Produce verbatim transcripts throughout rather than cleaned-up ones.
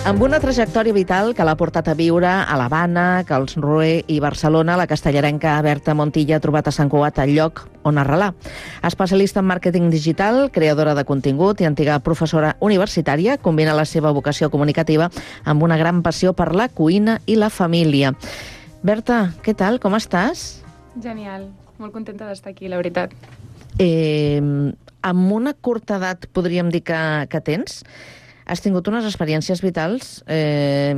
Amb una trajectòria vital que l'ha portat a viure a l'Havana, Karlsruhe i Barcelona, la castellarenca Berta Montilla ha trobat a Sant Cugat el lloc on arrelar. Especialista en màrqueting digital, creadora de contingut i antiga professora universitària, combina la seva vocació comunicativa amb una gran passió per la cuina i la família. Berta, què tal? Com estàs? Genial. Molt contenta d'estar aquí, la veritat. Eh, amb una curta edat, podríem dir que, que tens, has tingut unes experiències vitals eh,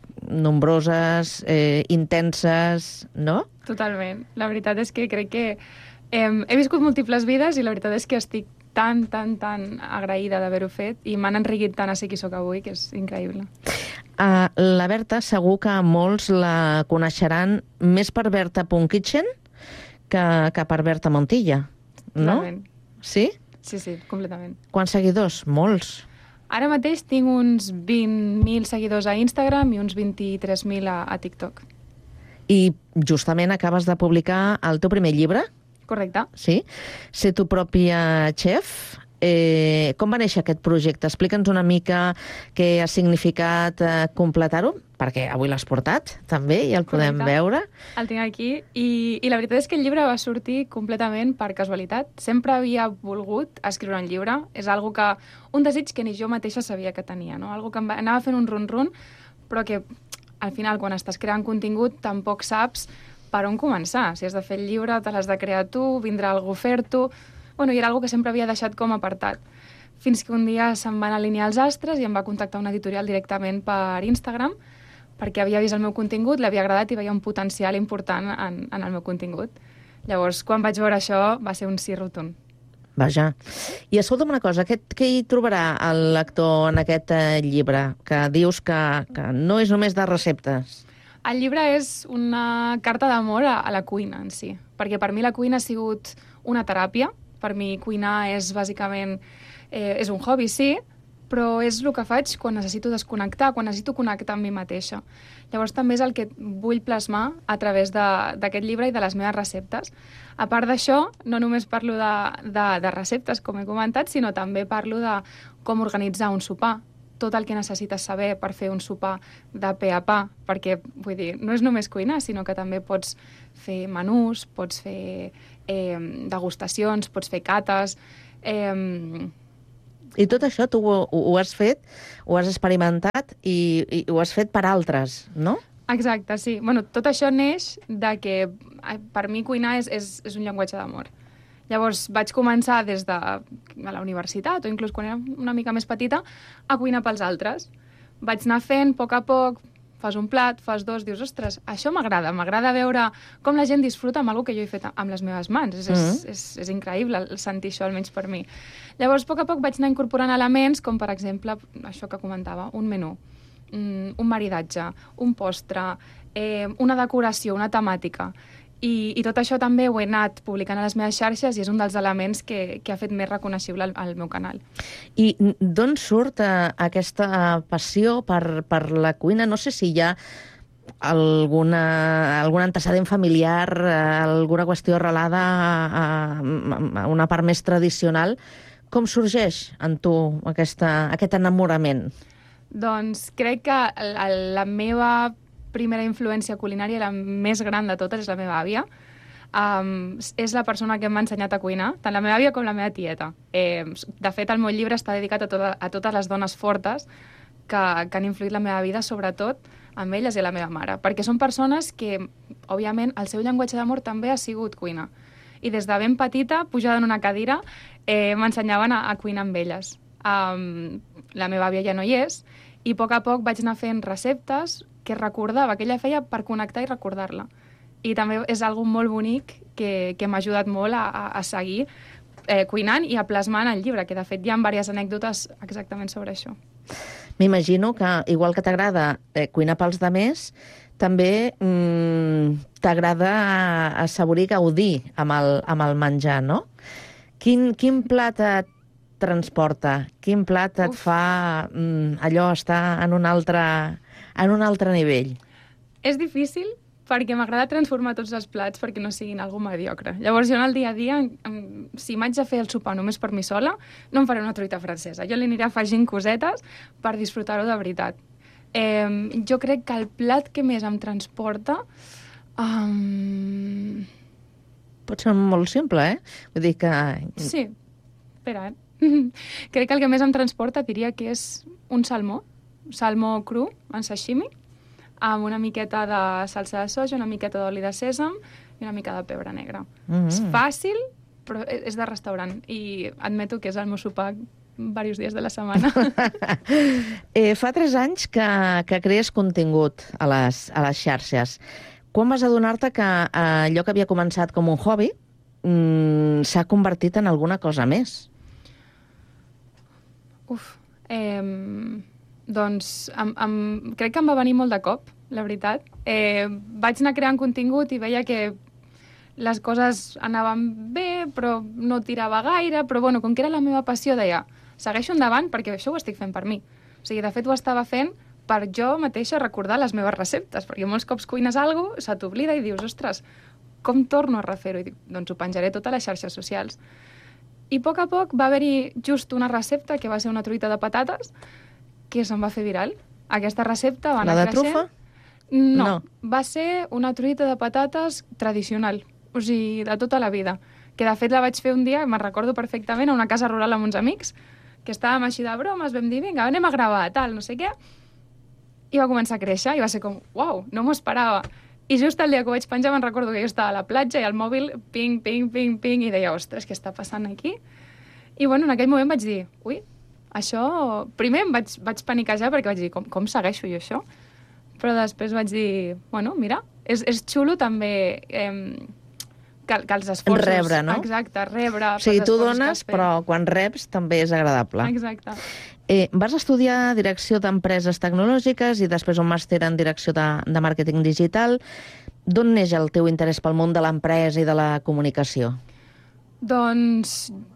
nombroses, eh, intenses, no? Totalment. La veritat és que crec que eh, he viscut múltiples vides i la veritat és que estic tan, tan, tan agraïda d'haver-ho fet i m'han enriquit tant a ser qui sóc avui, que és increïble. Uh, la Berta segur que molts la coneixeran més per Berta.kitchen que, que per Berta Montilla, no? Totalment. Sí? Sí, sí, completament. Quants seguidors? Molts. Ara mateix tinc uns vint mil seguidors a Instagram i uns vint-i-tres mil a, a TikTok. I justament acabes de publicar el teu primer llibre. Correcte. Sí. Ser tu pròpia chef. Eh, com va néixer aquest projecte? Explica'ns una mica què ha significat eh, completar-ho, perquè avui l'has portat, també, i el podem Correcte. veure. El tinc aquí i, i la veritat és que el llibre va sortir completament per casualitat. Sempre havia volgut escriure un llibre. És algo que, un desig que ni jo mateixa sabia que tenia, no? Algo que em va, anava fent un run-run, però que al final, quan estàs creant contingut, tampoc saps per on començar. Si has de fer el llibre, te l'has de crear tu, vindrà algú a fer-t'ho. Bueno, i era algo que sempre havia deixat com apartat. Fins que un dia se'm van alinear els astres i em va contactar una editorial directament per Instagram perquè havia vist el meu contingut, l'havia agradat i veia un potencial important en, en el meu contingut. Llavors, quan vaig veure això, va ser un sí rotund. Vaja. I escolta'm una cosa, què, què hi trobarà el lector en aquest eh, llibre? Que dius que, que no és només de receptes. El llibre és una carta d'amor a, a la cuina en si, perquè per mi la cuina ha sigut una teràpia. Per mi cuinar és bàsicament, eh, és un hobby, sí, però és el que faig quan necessito desconnectar, quan necessito connectar amb mi mateixa. Llavors també és el que vull plasmar a través d'aquest llibre i de les meves receptes. A part d'això, no només parlo de, de, de receptes, com he comentat, sinó també parlo de com organitzar un sopar, tot el que necessites saber per fer un sopar de pe a pa, perquè, vull dir, no és només cuinar, sinó que també pots fer menús, pots fer eh, degustacions, pots fer cates. Eh... I tot això tu ho, ho has fet, ho has experimentat i, i ho has fet per altres, no? Exacte, sí. Bueno, tot això neix de que per mi cuinar és, és, és un llenguatge d'amor. Llavors vaig començar des de la universitat o inclús quan era una mica més petita a cuinar pels altres. Vaig anar fent a poc a poc, fas un plat, fas dos, dius, ostres, això m'agrada, m'agrada veure com la gent disfruta amb alguna que jo he fet amb les meves mans. És, mm-hmm. és, és, és increïble sentir això, almenys per mi. Llavors, a poc a poc vaig anar incorporant elements com, per exemple, això que comentava, un menú, un maridatge, un postre, eh, una decoració, una temàtica. I, i tot això també ho he anat publicant a les meves xarxes i és un dels elements que, que ha fet més reconeixible el, el meu canal. I d'on surt eh, aquesta passió per, per la cuina? No sé si hi ha alguna, algun antecedent familiar, eh, alguna qüestió arrelada a, a, a una part més tradicional. Com sorgeix en tu aquesta, aquest enamorament? Doncs crec que la, la meva primera influència culinària, la més gran de totes, és la meva àvia. Um, és la persona que m'ha ensenyat a cuinar, tant la meva àvia com la meva tieta. Eh, de fet, el meu llibre està dedicat a, tota, a totes les dones fortes que, que han influït la meva vida, sobretot amb elles i a la meva mare, perquè són persones que, òbviament, el seu llenguatge d'amor també ha sigut cuina. I des de ben petita, pujada en una cadira, eh, m'ensenyaven a, a cuinar amb elles. Um, la meva àvia ja no hi és, i a poc a poc vaig anar fent receptes que recordava, que ella feia per connectar i recordar-la. I també és algo molt bonic que, que m'ha ajudat molt a, a, a seguir eh, cuinant i a plasmar en el llibre, que de fet hi ha diverses anècdotes exactament sobre això. M'imagino que, igual que t'agrada eh, cuinar pels demés, també mm, t'agrada assaborir, gaudir amb el, amb el menjar, no? Quin, quin plat et transporta? Quin plat et Uf. fa mm, allò estar en un altre... en un altre nivell? És difícil perquè m'agrada transformar tots els plats perquè no siguin algo mediocre. Llavors jo en el dia a dia, em, si m'haig de fer el sopar només per mi sola, no em faré una truita francesa. Jo li aniré afegint cosetes per disfrutar-ho de veritat. Eh, jo crec que el plat que més em transporta... Um... Pot ser molt simple, eh? Vull dir que... Sí, espera, eh? Crec que el que més em transporta diria que és un salmó, salmó cru en sashimi, amb una miqueta de salsa de soja, una miqueta d'oli de sèsam i una mica de pebre negre. Mm-hmm. És fàcil, però és de restaurant. I admeto que és el meu sopar diversos dies de la setmana. eh, fa tres anys que, que crees contingut a les, a les xarxes. Quan vas adonar-te que allò que havia començat com un hobby mmm, s'ha convertit en alguna cosa més? Uf, eh, doncs em, em, crec que em va venir molt de cop, la veritat. Eh, vaig anar creant contingut i veia que les coses anaven bé, però no tirava gaire, però bueno, com que era la meva passió, deia, segueixo endavant perquè això ho estic fent per mi. O sigui, de fet ho estava fent per jo mateixa recordar les meves receptes, perquè molts cops cuines alguna cosa, se t'oblida i dius, ostres, com torno a refer-ho? I dic, doncs ho penjaré tot a les xarxes socials. I a poc a poc va haver-hi just una recepta, que va ser una truita de patates, que se'n va fer viral. Aquesta recepta va anar creixent. La de creixent. trufa? No, no, va ser una truita de patates tradicional, o sigui, de tota la vida. Que de fet la vaig fer un dia, me'n recordo perfectament, a una casa rural amb uns amics, que estàvem així de bromes, vam dir, vinga, anem a gravar, tal, no sé què, i va començar a créixer, i va ser com, uau, no m'ho esperava. I just el dia que ho vaig penjar me'n recordo que jo estava a la platja i al mòbil, ping, ping, ping, ping, i deia, ostres, què està passant aquí? I bueno, en aquell moment vaig dir, ui, això... Primer em vaig, vaig paniquejar perquè vaig dir, com, com segueixo jo això? Però després vaig dir, bueno, mira, és, és xulo també eh, que, que els esforços... Rebre, no? Exacte, rebre... O sigui, tu dones, però quan reps també és agradable. Exacte. Eh, vas estudiar direcció d'empreses tecnològiques i després un màster en direcció de, de màrqueting digital. D'on neix el teu interès pel món de l'empresa i de la comunicació? Doncs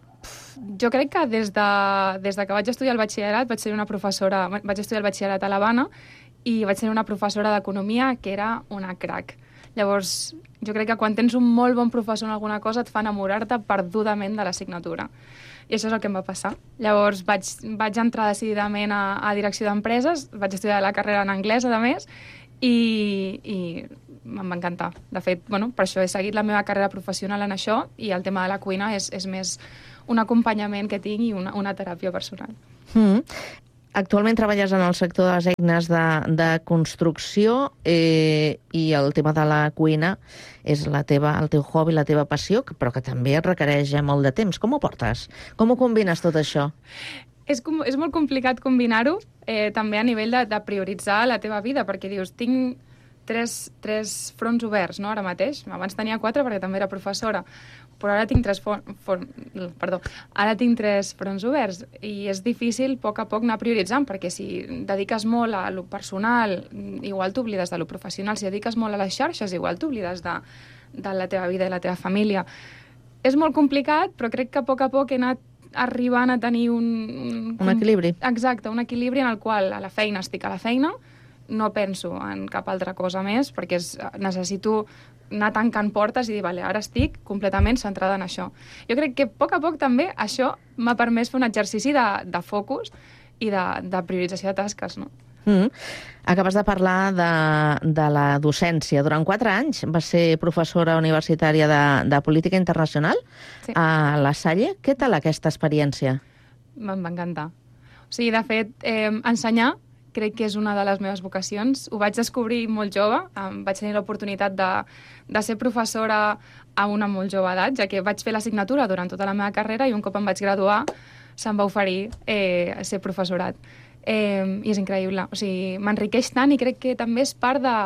jo crec que des de, des de que vaig estudiar el batxillerat vaig ser una professora, vaig estudiar el batxillerat a l'Havana i vaig ser una professora d'economia que era una crac. Llavors, jo crec que quan tens un molt bon professor en alguna cosa et fa enamorar-te perdudament de l'assignatura. I això és el que em va passar. Llavors vaig, vaig entrar decididament a, a direcció d'empreses, vaig estudiar la carrera en anglès, a més, i, i em va encantar. De fet, bueno, per això he seguit la meva carrera professional en això i el tema de la cuina és, és més un acompanyament que tinc i una, una teràpia personal. Mm. Actualment treballes en el sector de les eines de, de construcció eh, i el tema de la cuina és la teva, el teu hobby, la teva passió, però que també et requereix molt de temps. Com ho portes? Com ho combines tot això? És, com, és molt complicat combinar-ho, eh, també a nivell de, de prioritzar la teva vida, perquè dius, tinc tres, tres fronts oberts, no?, ara mateix. Abans tenia quatre perquè també era professora, però ara tinc tres, for, for, perdó, ara tinc tres fronts oberts i és difícil a poc a poc anar prioritzant, perquè si dediques molt a lo personal, igual t'oblides de lo professional, si dediques molt a les xarxes, igual t'oblides de, de la teva vida i la teva família. És molt complicat, però crec que a poc a poc he anat arribant a tenir un... Un, un equilibri. Exacte, un equilibri en el qual a la feina estic a la feina, no penso en cap altra cosa més, perquè és, necessito anar tancant portes i dir, vale, ara estic completament centrada en això. Jo crec que a poc a poc també això m'ha permès fer un exercici de, de focus i de, de priorització de tasques, no? Mm. Acabes de parlar de, de la docència. Durant quatre anys vas ser professora universitària de, de política internacional sí. a La Salle. Què tal aquesta experiència? Me'n va encantar. O sigui, de fet, eh, ensenyar crec que és una de les meves vocacions. Ho vaig descobrir molt jove, em vaig tenir l'oportunitat de, de ser professora a una molt jove edat, ja que vaig fer l'assignatura durant tota la meva carrera i un cop em vaig graduar se'm va oferir eh, ser professorat. Eh, I és increïble. O sigui, m'enriqueix tant i crec que també és part de,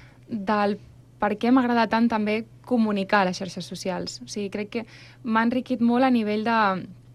del per què m'agrada tant també comunicar a les xarxes socials. O sigui, crec que m'ha enriquit molt a nivell de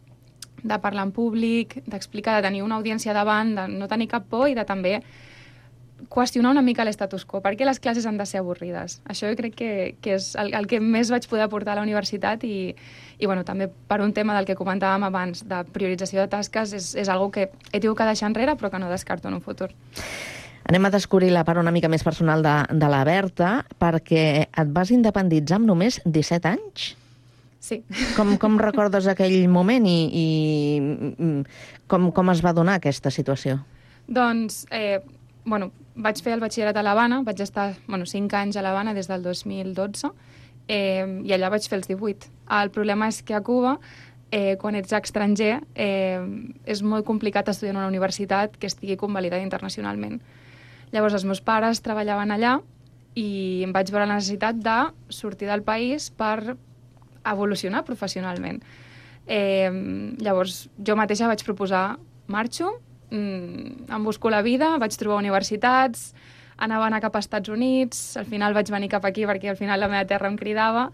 de parlar en públic, d'explicar, de tenir una audiència davant, de no tenir cap por i de també qüestionar una mica l'estatus quo. Per què les classes han de ser avorrides? Això jo crec que, que és el, el que més vaig poder aportar a la universitat i, i bueno, també per un tema del que comentàvem abans, de priorització de tasques, és, és algo que he tingut que deixar enrere però que no descarto en un futur. Anem a descobrir la part una mica més personal de, de la Berta, perquè et vas independitzar amb només disset anys? Sí. Com, com recordes aquell moment i, i com, com es va donar aquesta situació? Doncs, eh, bueno, vaig fer el batxillerat a l'Havana, vaig estar bueno, cinc anys a l'Havana des del dos mil dotze, eh, i allà vaig fer els divuit. El problema és que a Cuba, eh, quan ets estranger, eh, és molt complicat estudiar en una universitat que estigui convalidada internacionalment. Llavors, els meus pares treballaven allà i em vaig veure la necessitat de sortir del país per evolucionar professionalment. Eh, llavors, jo mateixa vaig proposar, marxo, mm, em busco la vida, vaig trobar universitats, anava a anar cap als Estats Units, al final vaig venir cap aquí perquè al final la meva terra em cridava,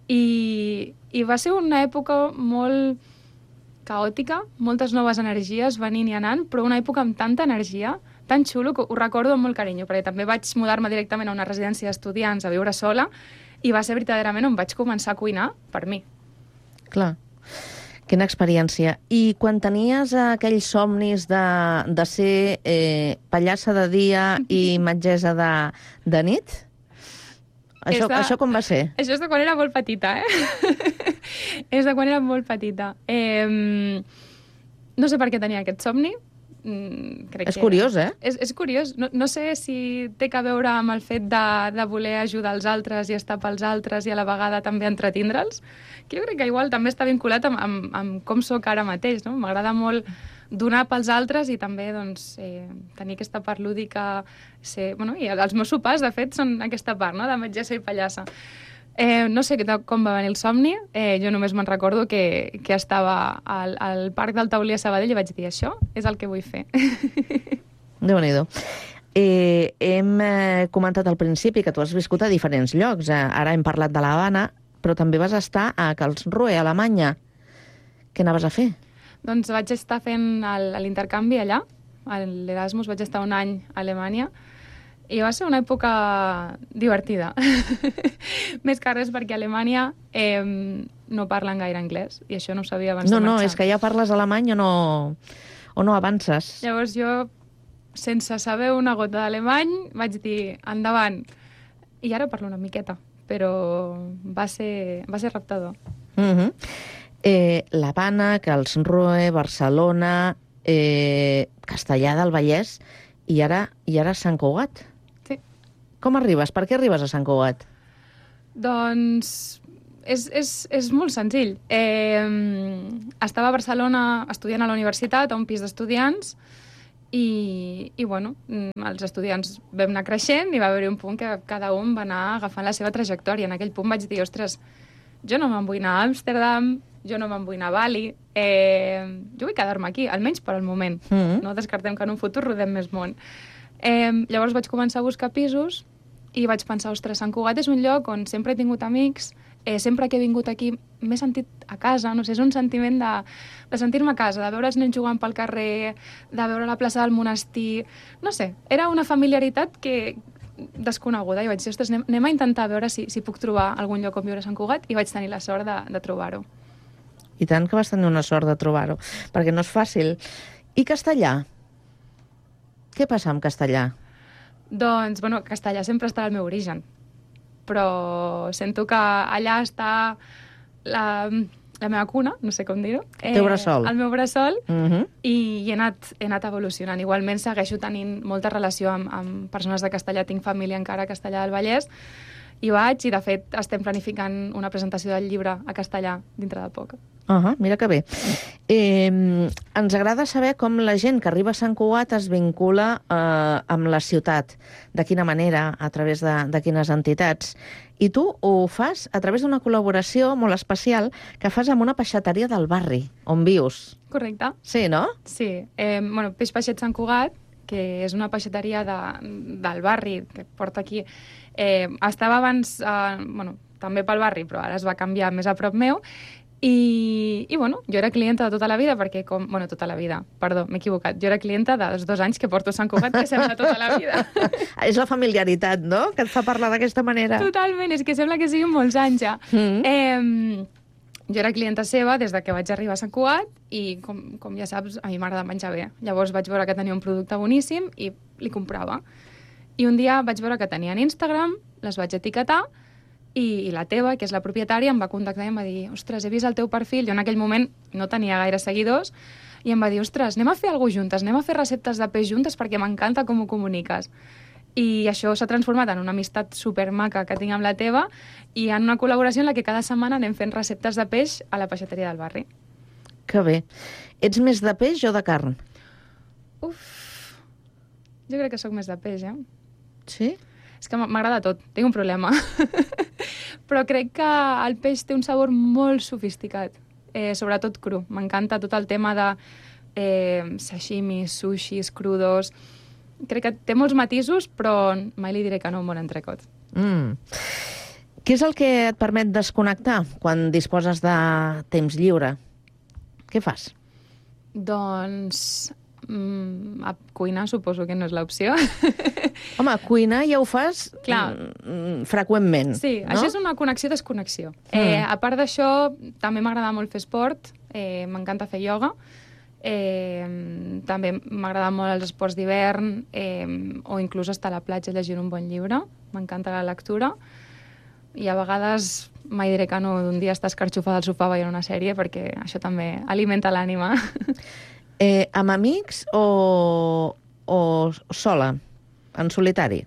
i, i va ser una època molt caòtica, moltes noves energies venint i anant, però una època amb tanta energia, tan xulo, que ho recordo amb molt carinyo, perquè també vaig mudar-me directament a una residència d'estudiants a viure sola, i va ser verdaderament on vaig començar a cuinar per mi. Clar. Quina experiència. I quan tenies aquells somnis de, de ser eh, pallassa de dia i metgessa de, de nit? Això, de... això com va ser? Això és de quan era molt petita, eh? És de quan era molt petita. Eh, no sé per què tenia aquest somni. Mm, crec és que curiós, eh? És, és curiós. No, no sé si té a veure amb el fet de, de voler ajudar els altres i estar pels altres i a la vegada també entretindre'ls, que jo crec que igual també està vinculat amb, amb, amb com sóc ara mateix, no? M'agrada molt donar pels altres i també doncs, eh, tenir aquesta part lúdica. Ser, bueno, i els meus sopars, de fet, són aquesta part, no?, de metgessa i pallassa. Eh, no sé com va venir el somni, eh, jo només me'n recordo que, que estava al, al Parc del Taulí a Sabadell i vaig dir, això és el que vull fer. Déu-n'hi-do. Eh, hem eh, comentat al principi que tu has viscut a diferents llocs. Eh, ara hem parlat de l'Havana, però també vas estar a Karlsruhe, a Alemanya. Què anaves a fer? Doncs vaig estar fent l'intercanvi allà, a l'Erasmus, vaig estar un any a Alemanya, i va ser una època divertida. Més que res perquè a Alemanya eh, no parlen gaire anglès, i això no ho sabia abans no, de marxar. No, és que ja parles alemany o no, o no avances. Llavors jo, sense saber una gota d'alemany, vaig dir, endavant. I ara parlo una miqueta, però va ser, va ser reptador. Uh-huh. eh, L'Havana, Karlsruhe, Barcelona, eh, Castellar del Vallès, i ara, i ara Sant Cugat. Com arribes? Per què arribes a Sant Cugat? Doncs és, és, és molt senzill. Eh, estava a Barcelona estudiant a la universitat, a un pis d'estudiants, i, i bueno, els estudiants vam anar creixent i va haver-hi un punt que cada un va anar agafant la seva trajectòria. En aquell punt vaig dir, ostres, jo no me'n vull anar a Amsterdam, jo no me'n vull anar a Bali, eh, jo vull quedar-me aquí, almenys per al moment. Mm-hmm. No descartem que en un futur rodem més món. Eh, llavors vaig començar a buscar pisos i vaig pensar, ostres, Sant Cugat és un lloc on sempre he tingut amics, eh, sempre que he vingut aquí m'he sentit a casa, no sé, és un sentiment de, de sentir-me a casa, de veure els nens jugant pel carrer, de veure la plaça del monestir, no sé, era una familiaritat que desconeguda, i vaig dir, ostres, anem, anem a intentar veure si, si puc trobar algun lloc on viure a Sant Cugat, i vaig tenir la sort de, de trobar-ho. I tant que vas tenir una sort de trobar-ho, perquè no és fàcil. I castellà? Què passa amb castellà? Doncs, bueno, castellà sempre estarà al meu origen, però sento que allà està la, la meva cuna, no sé com dir-ho. El teu bressol. Eh, el meu bressol, uh-huh. i, i he, anat, he anat evolucionant. Igualment segueixo tenint molta relació amb, amb persones de castellà, tinc família encara a Castellar del Vallès, i vaig, i de fet estem planificant una presentació del llibre a castellà dintre de poc. Uh-huh, mira que bé. Eh, ens agrada saber com la gent que arriba a Sant Cugat es vincula eh, amb la ciutat. De quina manera, a través de, de quines entitats. I tu ho fas a través d'una col·laboració molt especial que fas amb una peixateria del barri, on vius. Correcte. Sí, no? Sí. Eh, bueno, Peix Peixet Sant Cugat, que és una peixateria de, del barri que porta aquí. Eh, estava abans, eh, bueno, també pel barri, però ara es va canviar més a prop meu. I, i bueno, jo era clienta de tota la vida, perquè com... Bueno, tota la vida, perdó, m'he equivocat. Jo era clienta dels dos anys que porto a Sant Cugat, que sembla tota la vida. És la familiaritat, no?, que et fa parlar d'aquesta manera. Totalment, és que sembla que siguin molts anys ja. Mm. Eh, jo era clienta seva des de que vaig arribar a Sant Cugat i, com, com ja saps, a mi m'agrada menjar bé. Llavors vaig veure que tenia un producte boníssim i li comprava. I un dia vaig veure que tenien Instagram, les vaig etiquetar, i, i la teva, que és la propietària, em va contactar i em va dir, ostres, he vist el teu perfil. Jo en aquell moment no tenia gaire seguidors, i em va dir, ostres, anem a fer alguna cosa juntes, anem a fer receptes de peix juntes perquè m'encanta com ho comuniques. I això s'ha transformat en una amistat supermaca que tinc amb la teva i en una col·laboració en la que cada setmana anem fent receptes de peix a la peixateria del barri. Que bé. Ets més de peix o de carn? Uf, jo crec que sóc més de peix, eh? Sí? És que m'agrada tot, tinc un problema. Però crec que el peix té un sabor molt sofisticat, eh, sobretot cru. M'encanta tot el tema de eh, sashimis, sushis, crudos. Crec que té molts matisos, però mai li diré que no a un bon entrecot. Mm. Què és el que et permet desconnectar quan disposes de temps lliure? Què fas? Doncs mm, a cuinar suposo que no és l'opció. Home, cuinar ja ho fas Clar. mm, freqüentment, Sí, no? això és una connexió-desconnexió. Mm. Eh, a part d'això, també m'agrada molt fer esport, eh, m'encanta fer ioga, eh, també m'agrada molt els esports d'hivern, eh, o inclús estar a la platja llegint un bon llibre, m'encanta la lectura, i a vegades mai diré que no d'un dia estar escarxofada al sofà veient una sèrie, perquè això també alimenta l'ànima. Eh, amb amics o, o sola, en solitari?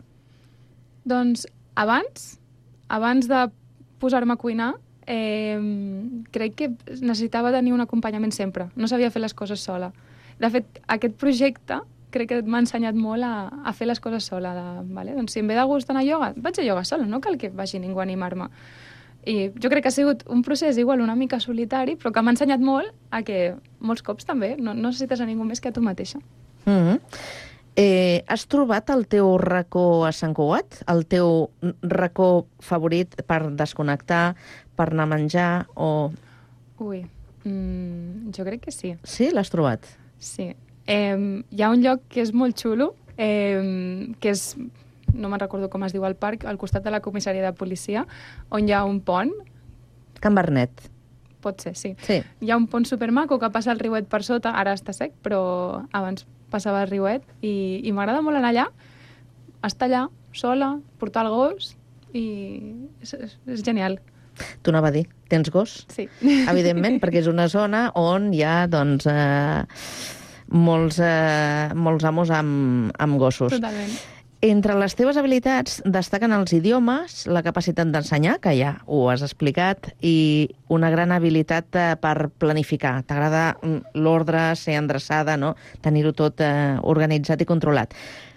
Doncs abans, abans de posar-me a cuinar, eh, crec que necessitava tenir un acompanyament sempre. No sabia fer les coses sola. De fet, aquest projecte crec que m'ha ensenyat molt a, a fer les coses sola. De, vale? Doncs si em ve de gust anar a ioga, vaig a ioga sola, no cal que vagi ningú a animar-me. I jo crec que ha sigut un procés igual una mica solitari, però que m'ha ensenyat molt a que molts cops també no, no necessites a ningú més que a tu mateixa. Mm-hmm. Eh, has trobat el teu racó a Sant Cugat? El teu racó favorit per desconnectar, per anar a menjar o... Ui, mm, jo crec que sí. Sí, l'has trobat? Sí. Eh, hi ha un lloc que és molt xulo, eh, que és, no me'n recordo com es diu el parc, al costat de la comissaria de policia, on hi ha un pont. Can Bernet. Pot ser, sí. Sí. Hi ha un pont supermaco que passa el riuet per sota, ara està sec, però abans passava el riuet, i, i m'agrada molt anar allà, estar allà, sola, portar el gos, i és, és, és genial. T'ho anava a dir, tens gos? Sí. Evidentment, perquè és una zona on hi ha, doncs, eh, molts, eh, molts amos amb, amb gossos. Totalment. Entre les teves habilitats destaquen els idiomes, la capacitat d'ensenyar, que ja ho has explicat, i una gran habilitat eh, per planificar. T'agrada l'ordre, ser endreçada, no? Tenir-ho tot eh, organitzat i controlat.